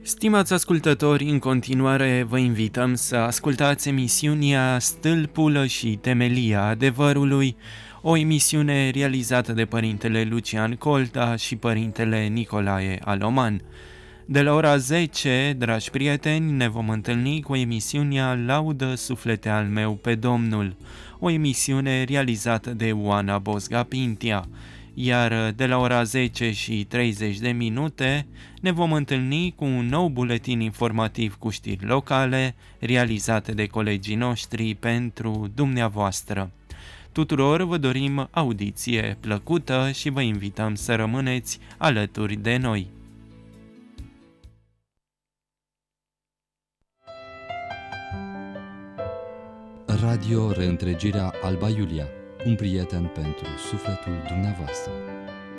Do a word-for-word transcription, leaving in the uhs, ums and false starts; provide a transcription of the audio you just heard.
Stimați ascultători, în continuare vă invităm să ascultați emisiunea Stâlpul și temelia adevărului, o emisiune realizată de părintele Lucian Colta și părintele Nicolae Aloman. De la ora zece, dragi prieteni, ne vom întâlni cu emisiunea Laudă suflete al meu pe Domnul, o emisiune realizată de Oana Bosga Pintia. Iar de la ora zece și treizeci de minute ne vom întâlni cu un nou buletin informativ cu știri locale realizate de colegii noștri pentru dumneavoastră. Tuturor vă dorim audiție plăcută și vă invităm să rămâneți alături de noi. Radio Reîntregirea Alba Iulia, un prieten pentru sufletul dumneavoastră.